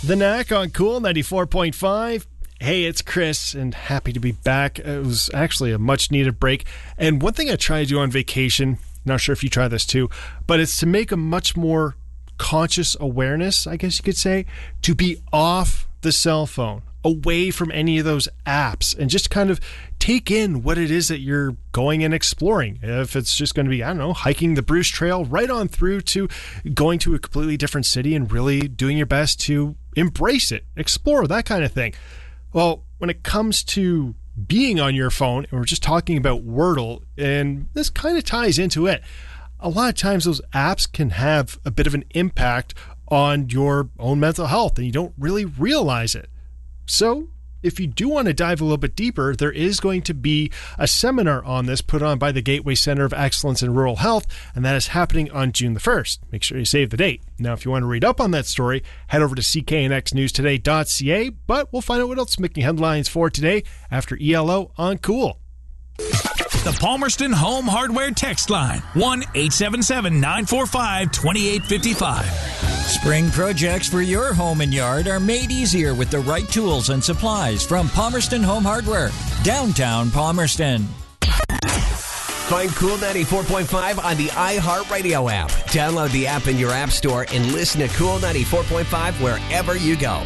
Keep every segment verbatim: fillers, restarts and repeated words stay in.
The Knack on Cool ninety-four point five. Hey, it's Chris, and happy to be back. It was actually a much-needed break. And one thing I try to do on vacation, not sure if you try this too, but it's to make a much more conscious awareness, I guess you could say, to be off the cell phone, away from any of those apps, and just kind of take in what it is that you're going and exploring. If it's just going to be, I don't know, hiking the Bruce Trail right on through to going to a completely different city and really doing your best to embrace it, explore, that kind of thing. Well, when it comes to being on your phone, and we're just talking about Wordle, and this kind of ties into it, a lot of times those apps can have a bit of an impact on your own mental health, and you don't really realize it. So, if you do want to dive a little bit deeper, there is going to be a seminar on this put on by the Gateway Center of Excellence in Rural Health, and that is happening on June the first. Make sure you save the date. Now, if you want to read up on that story, head over to c k n x news today dot c a, but we'll find out what else is making headlines for today after E L O on Cool. The Palmerston Home Hardware text line, one eight seven seven, nine four five, two eight five five. Spring projects for your home and yard are made easier with the right tools and supplies from Palmerston Home Hardware, downtown Palmerston. Find Cool ninety-four point five on the iHeartRadio app. Download the app in your app store and listen to Cool ninety-four point five wherever you go.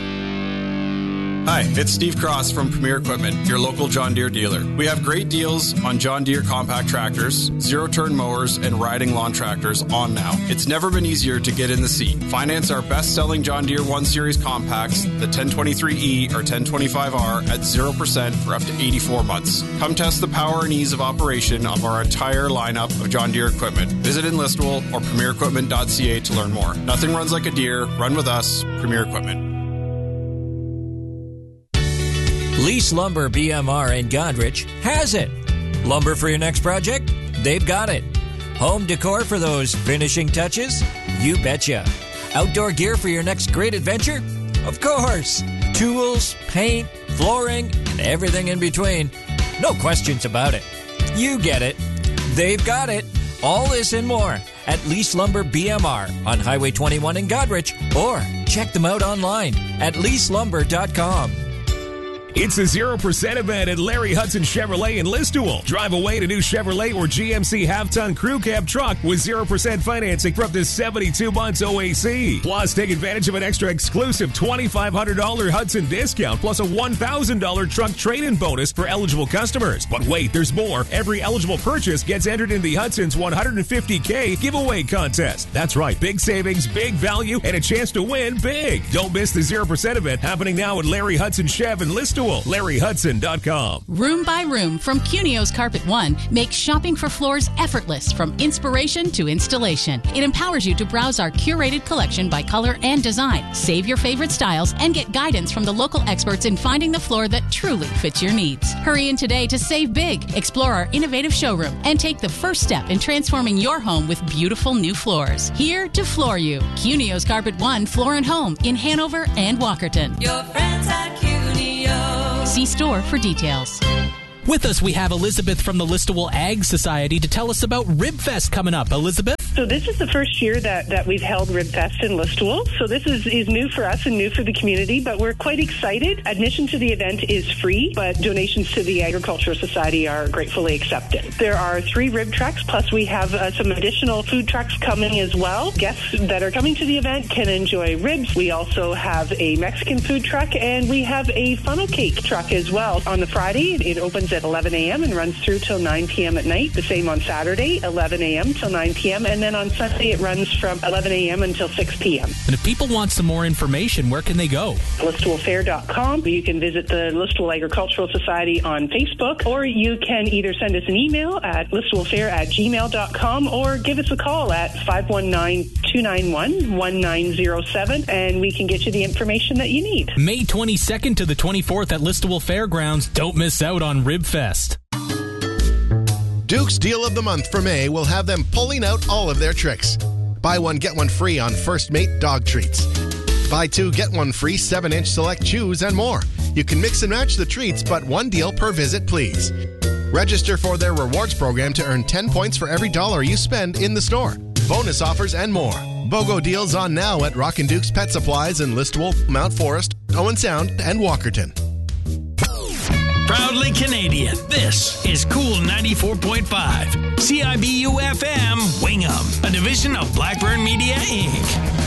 Hi, it's Steve Cross from Premier Equipment, your local John Deere dealer. We have great deals on John Deere compact tractors, zero-turn mowers, and riding lawn tractors on now. It's never been easier to get in the seat. Finance our best-selling John Deere one series compacts, the ten twenty-three E or ten twenty-five R, at zero percent for up to eighty-four months. Come test the power and ease of operation of our entire lineup of John Deere equipment. Visit in Listowel or premier equipment dot c a to learn more. Nothing runs like a Deere. Run with us, Premier Equipment. Lease Lumber B M R in Godrich has it. Lumber for your next project? They've got it. Home decor for those finishing touches? You betcha. Outdoor gear for your next great adventure? Of course. Tools, paint, flooring, and everything in between. No questions about it. You get it. They've got it. All this and more at Lease Lumber B M R on Highway twenty-one in Godrich, or check them out online at lease lumber dot com. It's a zero percent event at Larry Hudson Chevrolet in Listowel. Drive away to new Chevrolet or G M C half-ton crew cab truck with zero percent financing for up to seventy-two months O A C. Plus, take advantage of an extra exclusive twenty-five hundred dollars Hudson discount plus a one thousand dollars truck trade-in bonus for eligible customers. But wait, there's more. Every eligible purchase gets entered in the Hudson's one hundred fifty thousand giveaway contest. That's right, big savings, big value, and a chance to win big. Don't miss the zero percent event happening now at Larry Hudson Chev in Listowel. Larry Hudson dot com. Room by Room from Cunio's Carpet One makes shopping for floors effortless from inspiration to installation. It empowers you to browse our curated collection by color and design, save your favorite styles, and get guidance from the local experts in finding the floor that truly fits your needs. Hurry in today to save big, explore our innovative showroom, and take the first step in transforming your home with beautiful new floors. Here to floor you. Cunio's Carpet One Floor and Home in Hanover and Walkerton. Your friends at Cunio. See store for details. With us, we have Elizabeth from the Listowel Ag Society to tell us about RibFest coming up. Elizabeth? So this is the first year that, that we've held RibFest in Listowel. So this is, is new for us and new for the community, but we're quite excited. Admission to the event is free, but donations to the Agricultural Society are gratefully accepted. There are three rib trucks, plus we have uh, some additional food trucks coming as well. Guests that are coming to the event can enjoy ribs. We also have a Mexican food truck, and we have a funnel cake truck as well. On the Friday, it opens at eleven a.m. and runs through till nine p.m. at night. The same on Saturday, eleven a.m. till nine p.m. And then on Sunday, it runs from eleven a.m. until six p.m. And if people want some more information, where can they go? listowel fair dot com. You can visit the Listowel Agricultural Society on Facebook, or you can either send us an email at listowelfair at gmail dot com or give us a call at five one nine, two nine one, one nine zero seven, and we can get you the information that you need. May twenty-second to the twenty-fourth at Listowel Fairgrounds. Don't miss out on RibFest. Duke's Deal of the Month for May will have them pulling out all of their tricks. Buy one, get one free on First Mate dog treats. Buy two, get one free seven inch select chews and more. You can mix and match the treats, but one deal per visit, please. Register for their rewards program to earn ten points for every dollar you spend in the store. bonus offers, and more. BOGO deals on now at Rockin' Duke's Pet Supplies in Listowel, Mount Forest, Owen Sound, and Walkerton. Proudly Canadian, this is Cool ninety-four point five. C I B U F M, Wingham, a division of Blackburn Media, Incorporated.